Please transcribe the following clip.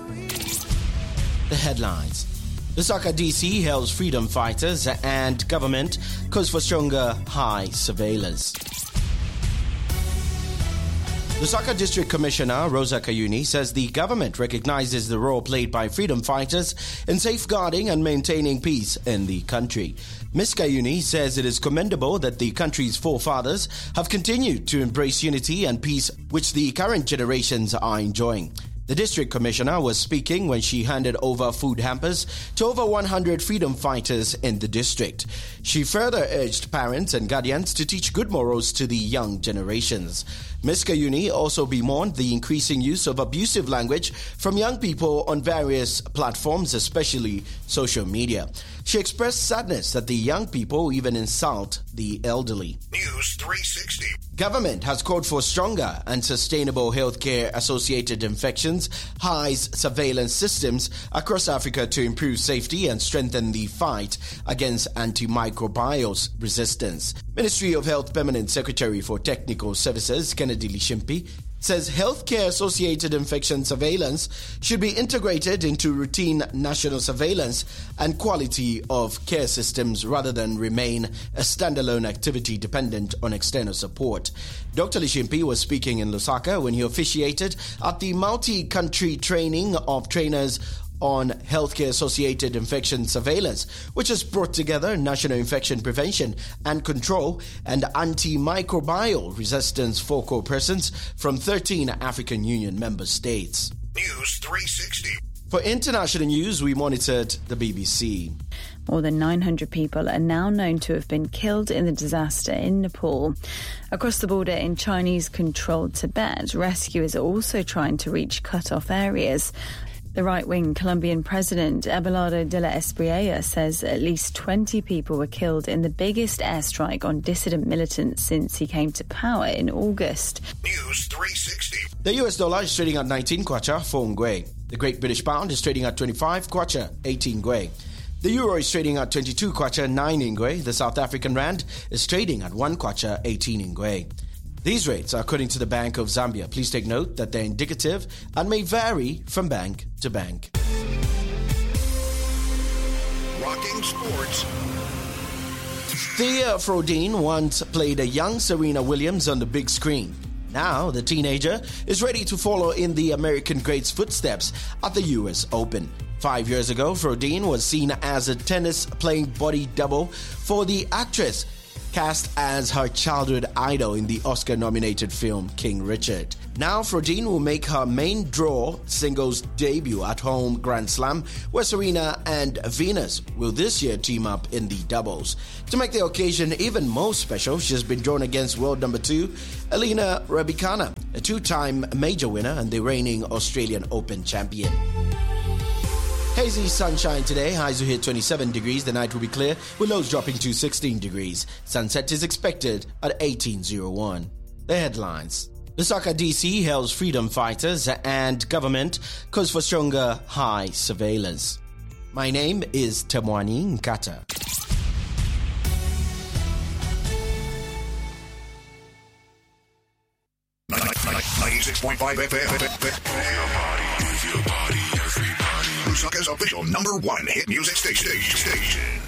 The headlines. Lusaka DC hails freedom fighters and government calls for stronger high surveillance. Lusaka District Commissioner Rosa Kayuni says the government recognizes the role played by freedom fighters in safeguarding and maintaining peace in the country. Ms. Kayuni says it is commendable that the country's forefathers have continued to embrace unity and peace, which the current generations are enjoying. The district commissioner was speaking when she handed over food hampers to over 100 freedom fighters in the district. She further urged parents and guardians to teach good morals to the young generations. Ms. Kayuni also bemoaned the increasing use of abusive language from young people on various platforms, especially social media. She expressed sadness that the young people even insult the elderly. News 360. Government has called for stronger and sustainable healthcare-associated infections, highs surveillance systems across Africa to improve safety and strengthen the fight against antimicrobial resistance. Ministry of Health Permanent Secretary for Technical Services, Kennedy Lishimpi, says healthcare-associated infection surveillance should be integrated into routine national surveillance and quality of care systems rather than remain a standalone activity dependent on external support. Dr. Lishimpi was speaking in Lusaka when he officiated at the multi-country training of trainers on healthcare-associated infection surveillance, which has brought together national infection prevention and control and antimicrobial resistance focal persons from 13 African Union member states. News 360. For international news, we monitored the BBC. More than 900 people are now known to have been killed in the disaster in Nepal. Across the border in Chinese-controlled Tibet, rescuers are also trying to reach cut-off areas. The right-wing Colombian president, Abelardo de la Espriella, says at least 20 people were killed in the biggest airstrike on dissident militants since he came to power in August. News 360. The US dollar is trading at 19 kwacha, 4 ngwe. The Great British Pound is trading at 25 kwacha, 18 ngwe. The euro is trading at 22 kwacha, 9 ngwe. The South African rand is trading at 1 kwacha, 18 ngwe. These rates are according to the Bank of Zambia. Please take note that they're indicative and may vary from bank to bank. Rocking sports. Thea Frodin once played a young Serena Williams on the big screen. Now, the teenager is ready to follow in the American great's footsteps at the US Open. 5 years ago, Frodin was seen as a tennis-playing body double for the actress, cast as her childhood idol in the Oscar-nominated film King Richard. Now, Frodin will make her main draw singles debut at home Grand Slam, where Serena and Venus will this year team up in the doubles. To make the occasion even more special, she has been drawn against world number 2, Elena Rybakina, a two-time major winner and the reigning Australian Open champion. Hazy sunshine today, highs will hit 27 degrees. The night will be clear, with lows dropping to 16 degrees. Sunset is expected at 18:01. The headlines. Lusaka DC hails freedom fighters and government calls for stronger high surveillance. My name is Temwani Nkata. Lusaka's official #1 hit music station.